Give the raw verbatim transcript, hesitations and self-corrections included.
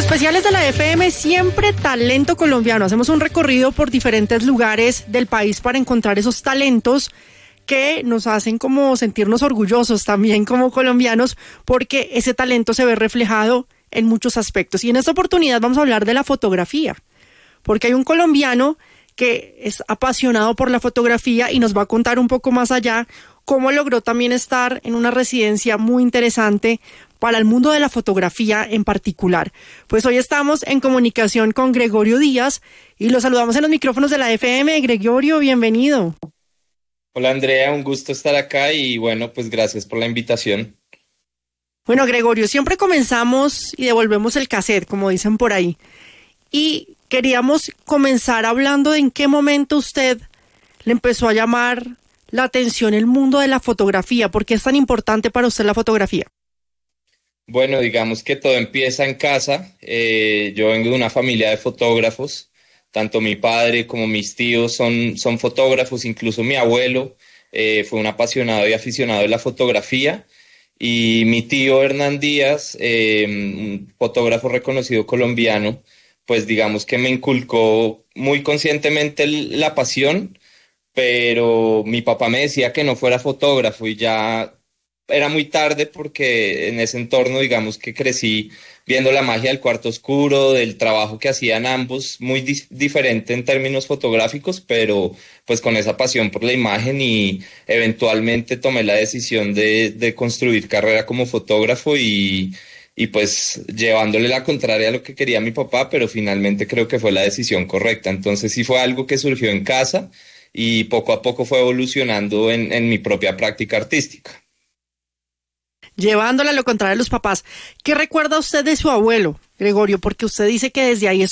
especiales de la F M, siempre talento colombiano. Hacemos un recorrido por diferentes lugares del país para encontrar esos talentos que nos hacen como sentirnos orgullosos también como colombianos, porque ese talento se ve reflejado en muchos aspectos. Y en esta oportunidad vamos a hablar de la fotografía, porque hay un colombiano que es apasionado por la fotografía y nos va a contar un poco más allá cómo logró también estar en una residencia muy interesante para el mundo de la fotografía en particular. Pues hoy estamos en comunicación con Gregorio Díaz y lo saludamos en los micrófonos de la F M. Gregorio, bienvenido. Hola Andrea, un gusto estar acá y bueno, pues gracias por la invitación. Bueno, Gregorio, siempre comenzamos y devolvemos el cassette, como dicen por ahí. Y queríamos comenzar hablando de en qué momento usted le empezó a llamar la atención el mundo de la fotografía. ¿Por qué es tan importante para usted la fotografía? Bueno, digamos que todo empieza en casa. Eh, yo vengo de una familia de fotógrafos. Tanto mi padre como mis tíos son, son fotógrafos, incluso mi abuelo eh, fue un apasionado y aficionado de la fotografía. Y mi tío Hernán Díaz, eh, un fotógrafo reconocido colombiano, pues digamos que me inculcó muy conscientemente la pasión, pero mi papá me decía que no fuera fotógrafo y ya era muy tarde porque en ese entorno, digamos que crecí viendo la magia del cuarto oscuro, del trabajo que hacían ambos, muy di- diferente en términos fotográficos, pero pues con esa pasión por la imagen y eventualmente tomé la decisión de, de construir carrera como fotógrafo y, y pues llevándole la contraria a lo que quería mi papá, pero finalmente creo que fue la decisión correcta. Entonces sí fue algo que surgió en casa y poco a poco fue evolucionando en, en mi propia práctica artística. Llevándole a lo contrario a los papás. ¿Qué recuerda usted de su abuelo, Gregorio? Porque usted dice que desde ahí es